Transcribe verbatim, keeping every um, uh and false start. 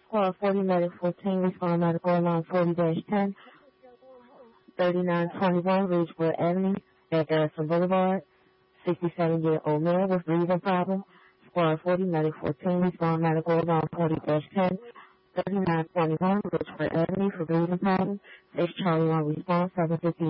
Squad forty, Medic fourteen, respond medical alarm forty dash ten, thirty-nine twenty-one, Ridgewood Avenue, at Garrison Boulevard. sixty-seven-year-old male with breathing problem. Squad forty, Medic fourteen, respond medical alarm forty dash ten, thirty-nine twenty-one, Ridgewood Avenue for breathing problem. six Charlie one response, seven fifty